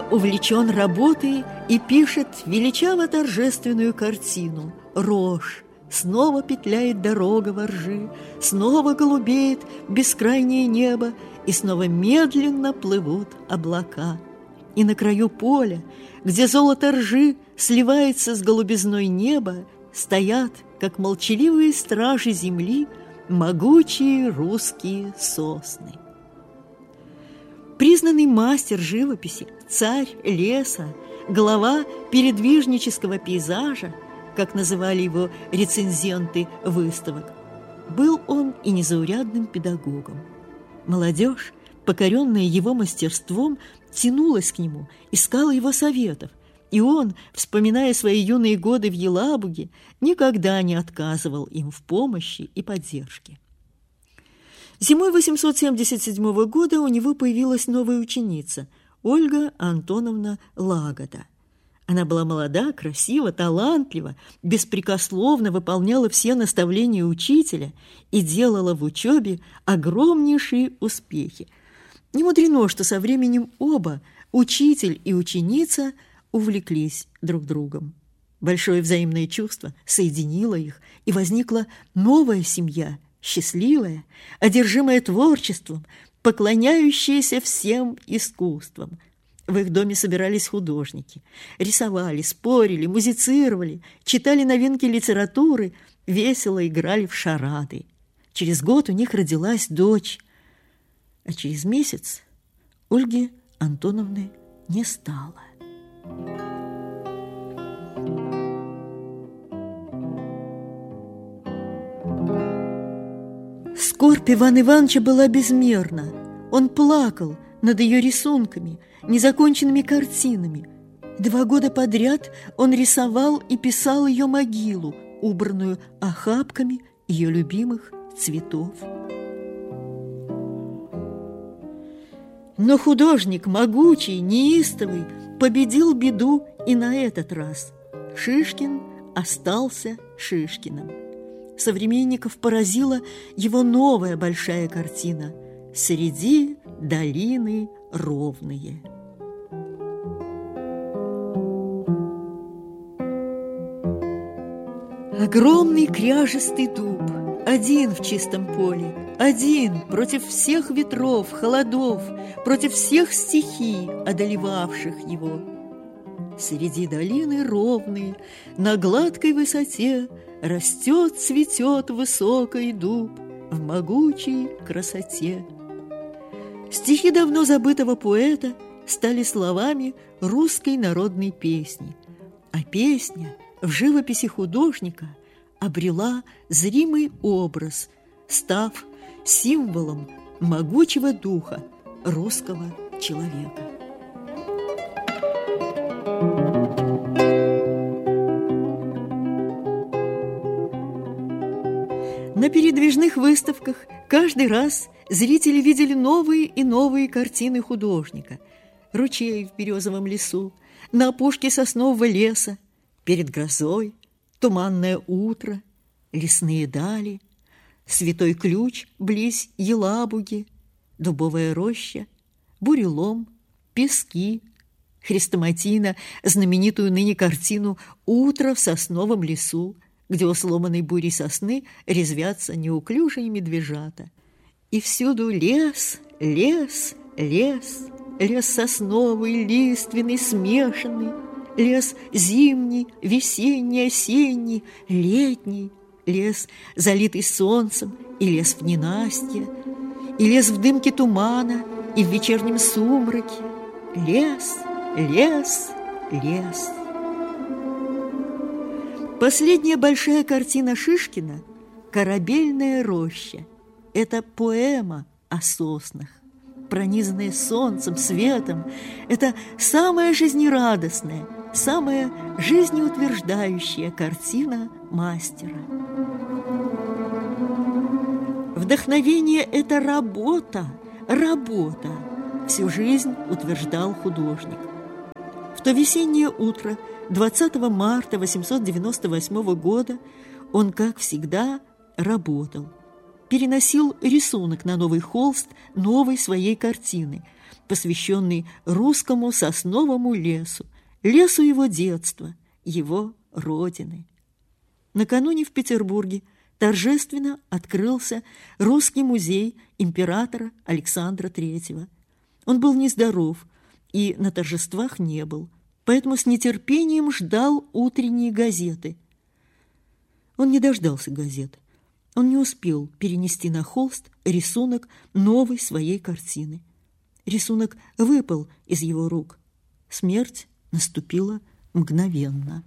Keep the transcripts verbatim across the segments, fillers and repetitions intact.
увлечен работой и пишет величаво-торжественную картину «Рожь». Снова петляет дорога во ржи, снова голубеет бескрайнее небо, и снова медленно плывут облака. И на краю поля, где золото ржи сливается с голубизной неба, стоят, как молчаливые стражи земли, могучие русские сосны. Признанный мастер живописи, царь леса, глава передвижнического пейзажа, как называли его рецензенты выставок, был он и незаурядным педагогом. Молодежь, покоренная его мастерством, тянулась к нему, искала его советов, и он, вспоминая свои юные годы в Елабуге, никогда не отказывал им в помощи и поддержке. Зимой восемьсот семьдесят седьмого года у него появилась новая ученица – Ольга Антоновна Лагода. Она была молода, красива, талантлива, беспрекословно выполняла все наставления учителя и делала в учебе огромнейшие успехи. Не мудрено, что со временем оба, учитель и ученица, увлеклись друг другом. Большое взаимное чувство соединило их, и возникла новая семья, счастливая, одержимая творчеством, поклоняющаяся всем искусствам. В их доме собирались художники, рисовали, спорили, музицировали, читали новинки литературы, весело играли в шарады. Через год у них родилась дочь, а через месяц Ольги Антоновны не стало. Скорбь Ивана Ивановича была безмерна. Он плакал над ее рисунками, незаконченными картинами. Два года подряд он рисовал и писал ее могилу, убранную охапками ее любимых цветов. Но художник, могучий, неистовый, победил беду и на этот раз. Шишкин остался Шишкиным. Современников поразила его новая большая картина «Среди долины ровные». Огромный кряжестый дуб, один в чистом поле, один против всех ветров, холодов, против всех стихий, одолевавших его. Среди долины ровной, на гладкой высоте, растет, цветет высокий дуб в могучей красоте. Стихи давно забытого поэта стали словами русской народной песни, а песня в живописи художника обрела зримый образ, став символом могучего духа русского человека. На передвижных выставках каждый раз зрители видели новые и новые картины художника. Ручей в березовом лесу, на опушке соснового леса, перед грозой, туманное утро, лесные дали, святой ключ близь Елабуги, дубовая роща, бурелом, пески, Хрестоматийно знаменитую ныне картину «Утро в сосновом лесу», где у сломанной бурей сосны резвятся неуклюжие медвежата. И всюду лес, лес, лес, лес сосновый, лиственный, смешанный, лес зимний, весенний, осенний, летний, лес, залитый солнцем, и лес в ненастье, и лес в дымке тумана, и в вечернем сумраке. Лес, лес, лес. Последняя большая картина Шишкина «Корабельная роща». Это поэма о соснах, пронизанная солнцем, светом. Это самая жизнерадостная, самая жизнеутверждающая картина мастера. Вдохновение – это работа, работа, всю жизнь утверждал художник. В то весеннее утро двадцатого марта восемьсот девяносто восьмого года он, как всегда, работал. переносил рисунок на новый холст новой своей картины, посвященной русскому сосновому лесу, лесу его детства, его родины. Накануне в Петербурге торжественно открылся Русский музей императора Александра Третьего. Он был нездоров и на торжествах не был, поэтому с нетерпением ждал утренние газеты. Он не дождался газет. Он не успел перенести на холст рисунок новой своей картины. Рисунок выпал из его рук. Смерть наступила мгновенно.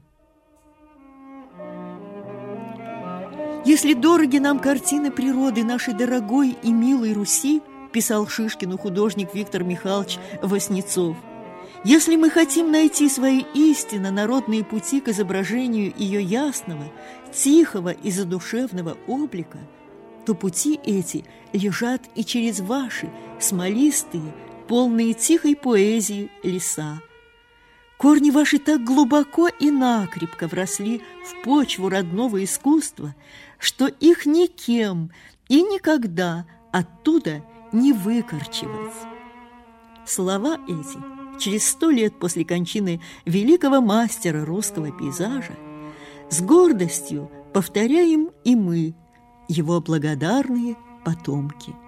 «Если дороги нам картины природы нашей дорогой и милой Руси, писал Шишкину художник Виктор Михайлович Васнецов, если мы хотим найти свои истинно народные пути к изображению ее ясного, тихого и задушевного облика, то пути эти лежат и через ваши смолистые, полные тихой поэзии леса. Корни ваши так глубоко и накрепко вросли в почву родного искусства, что их никем и никогда оттуда не выкорчевать». Слова эти через сто лет после кончины великого мастера русского пейзажа с гордостью повторяем и мы, его благодарные потомки.